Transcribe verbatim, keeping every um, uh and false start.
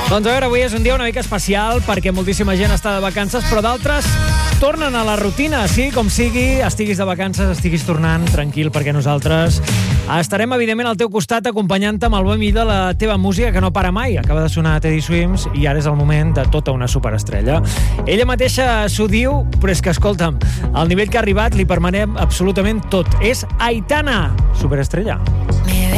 Doncs a veure, avui és un dia una mica especial perquè moltíssima gent està de vacances, però d'altres tornen a la rutina. Sí, com sigui, estiguis de vacances, estiguis tornant, tranquil, perquè nosaltres estarem, evidentment, al teu costat acompanyant-te amb el bo i millor de la teva música, que no para mai. Acaba de sonar Teddy Swims i ara és el moment de tota una superestrella. Ella mateixa s'ho diu, però és que, escolta'm, al nivell que ha arribat li permanem absolutament tot. És Aitana, superestrella. Me